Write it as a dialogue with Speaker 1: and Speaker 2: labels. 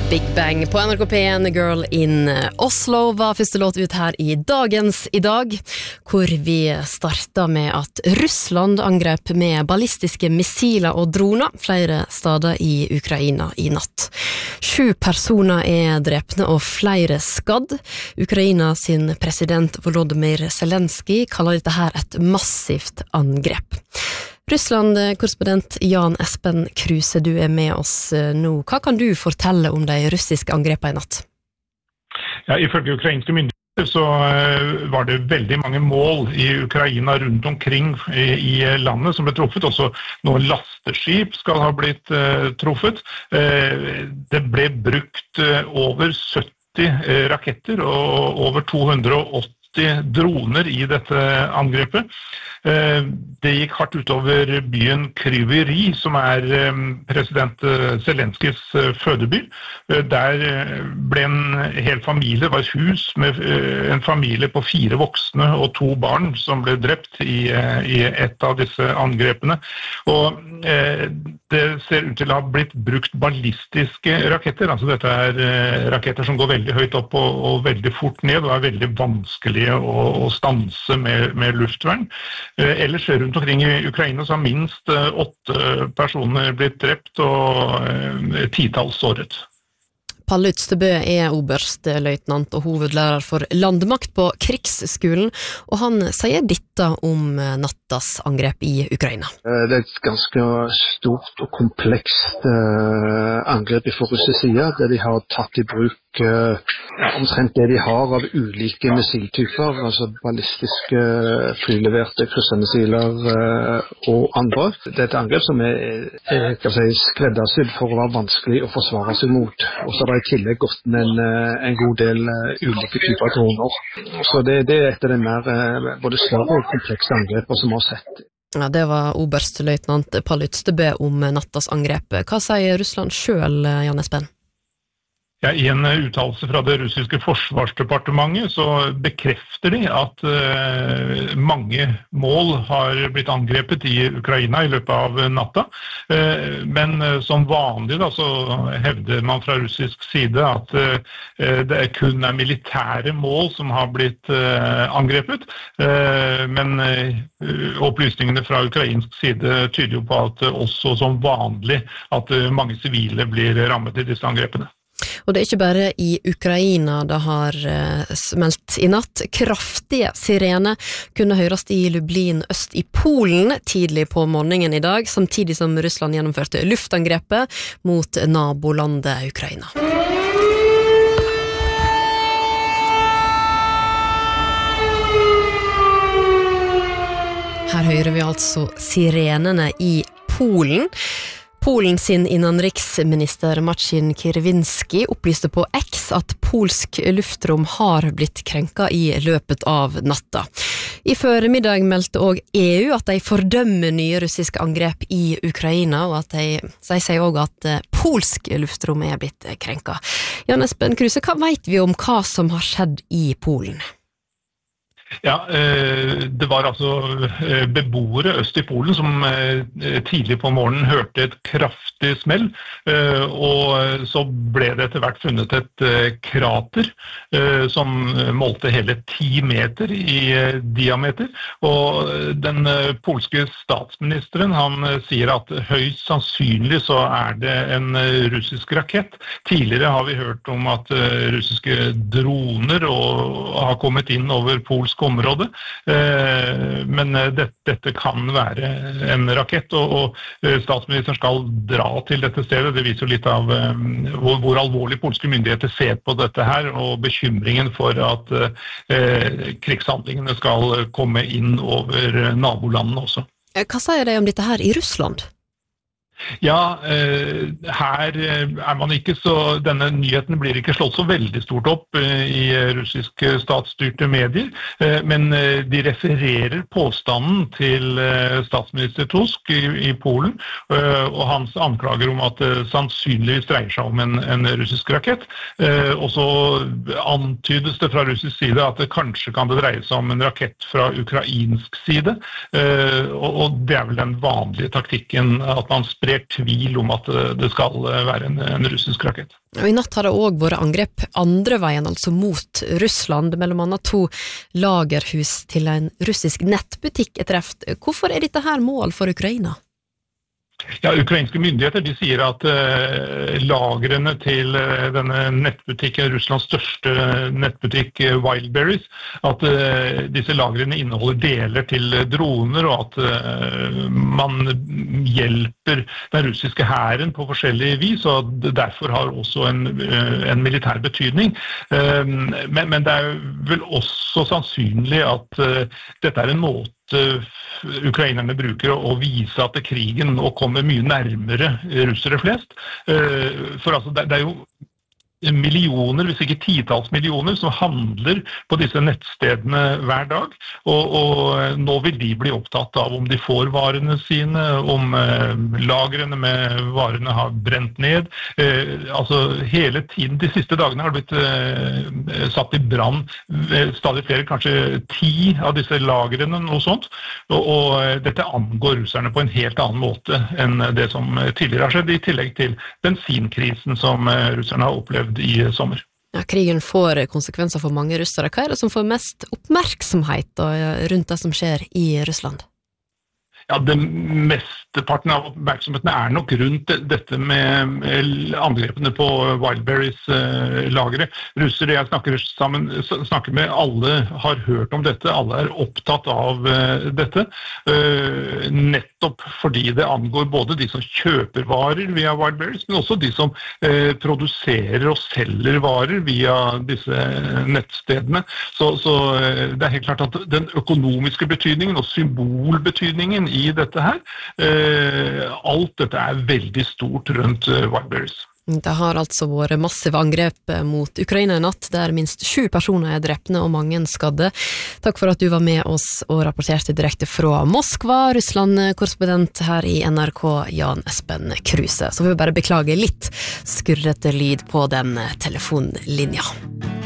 Speaker 1: Big Bang på NRK P1, Girl in Oslo var første låt ut her i Dagens i dag, hvor vi startet med at Russland angrep med ballistiske missiler og droner flere steder i Ukraina i natt. 7 personer er drepne og flere skadd. Ukraina sin president Volodymyr Zelensky kaller dette her et massivt angrep. Russland-korrespondent Jan Espen Kruse, du er med oss nå. Hva kan du fortelle om de russiske angrepene i natt?
Speaker 2: Ja, ifølge ukrainske myndigheter så var det veldig mange mål i Ukraina rundt omkring i landet som ble truffet. Også noen lasteskip skal ha blitt truffet. Det ble brukt over 70 raketter og over 280 droner i dette angrepet. Det gikk hardt utover byen Kryvyi Rih, som president Zelenskys fødeby. Der ble en hel familie, var et hus med en familie på 4 voksne og 2 barn som ble drept i et av disse angrepene. Og det ser ut til å ha blitt brukt ballistiske raketter. Altså dette raketter som går veldig høyt opp og veldig fort ned, og veldig vanskelige å stanse med luftvern. Ellers rundt omkring i Ukraina så har minst 8 personer blitt drept og 10-talls såret.
Speaker 1: Palle Ystebø er oberstløytnant og hovedlærer for landmakt på krigsskolen, og han sier dette om nattas angrep i Ukraina.
Speaker 3: Det et ganske stort og komplekst angrep fra russisk side, der de har tatt i bruk omtrent det de har av ulike missiltyper, altså ballistiske flyleverte kryssmissiler og andre. Det et angrep som skreddersydd for å være vanskelig å forsvare seg mot. Og så har det i tillegg gått en god del ulike typer droner. Så det et av de mer både større og komplekse angreper som vi har sett.
Speaker 1: Ja, det var oberstløytnant Palle Ystebø om nattas angrep. Hva sier Russland selv, Jan Espen?
Speaker 2: Ja, i en uttalelse fra det russiske forsvarsdepartementet så bekrefter de at mange mål har blitt angrepet i Ukraina i løpet av natta. Men som vanlig da, så hevder man fra russisk side at det kun militære mål som har blitt angrepet. Men opplysningene fra ukrainsk side tyder jo på at også som vanlig at mange sivile blir rammet i disse angrepene.
Speaker 1: Og det ikke bare i Ukraina det har smelt i natt. Kraftige sirener kunne høres i Lublin øst i Polen tidlig på morgenen i dag, samtidig som Russland gjennomførte luftangrepet mot nabolandet Ukraina. Her hører vi altså sirenene i Polen. Polen sin innenriksminister Marcin Kierwiński opplyste på X at polsk luftrom har blitt krenket i løpet av natta. I formiddag meldte også EU at de fordømmer nye russiske angrep i Ukraina, og at de sier også at polsk luftrom er blitt krenket. Jan Espen Kruse, hva vet vi om hva som har skjedd i Polen?
Speaker 2: Ja, det var altså beboere øst i Polen som tidlig på morgenen hørte et kraftig smell, og så ble det etter hvert funnet et krater som målte hele 10 meter i diameter, og den polske statsministeren han sier at høyst sannsynlig så det en russisk rakett. Tidligere har vi hørt om at russiske droner har kommet inn over polsk område, men dette kan være en rakett, og statsministeren skal dra til dette stedet. Det viser litt av hvor alvorlig polske myndigheter ser på dette her, og bekymringen for at krigshandlingene skal komme inn over nabolandene også.
Speaker 1: Hva sier de om dette her i Russland?
Speaker 2: Ja, her man ikke så, denne nyheten blir ikke slått så veldig stort opp i russiske statsstyrte medier, men de refererer påstanden til statsminister Tusk i Polen, og hans anklager om at det sannsynligvis dreier seg om en russisk rakett, og så antydes det fra russisk side at det kanskje kan det dreie seg om en rakett fra ukrainsk side, og det vel den vanlige taktikken at man sprer bred tvil om at det skal være en russisk rakett.
Speaker 1: Og I natt har det også vært angrep andre veien, altså mot Russland, mellom annet 2 lagerhus til en russisk nettbutikk treft. Hvorfor dette her mål for Ukraina?
Speaker 2: Ja, ukrainske myndigheter de sier at lagrene til denne nettbutikken, Russlands største nettbutikk Wildberries, at disse lagrene inneholder deler til droner, og at man hjelper den russiske hæren på forskjellige vis, og det derfor har også en militær betydning. Men det vel også sannsynlig at dette en måte ukrainerne bruker å vise at krigen nå kommer mye nærmere russere flest. For altså, det jo millioner, hvis ikke titalls millioner, som handler på disse nettstedene hver dag, og nå vil de bli opptatt av om de får varene sine, om lagrene med varene har brent ned. Altså hele tiden, de siste dagene har det blitt satt I brann stadig flere, kanskje 10 av disse lagrene, noe sånt, og dette angår russerne på en helt annen måte enn det som tidligere har skjedd, I tillegg til bensinkrisen som russerne har opplevd I sommer.
Speaker 1: Ja, krigen får konsekvenser for mange russere. Hva det som får mest oppmerksomhet rundt det som skjer I Russland?
Speaker 2: Ja, det mesteparten av oppmerksomheten nok rundt dette med angrepene på Wildberries lagre. Russere jeg snakker med, alle har hørt om dette, alle opptatt av dette. Nettopp fordi det angår både de som kjøper varer via Wildberries, men også de som produserer og selger varer via disse nettstedene. Så det helt klart at den økonomiske betydningen og symbolbetydningen I dette her, alt dette veldig stort rundt Wildberries.
Speaker 1: Det har altså vært massive angrep mot Ukraina I natt, der minst 7 personer drepne og mange skadde. Takk for at du var med oss og rapporterte direkte fra Moskva, Russland-korrespondent her I NRK, Jan Espen Kruse. Så vi bare beklage litt skurrete lyd på den telefonlinja.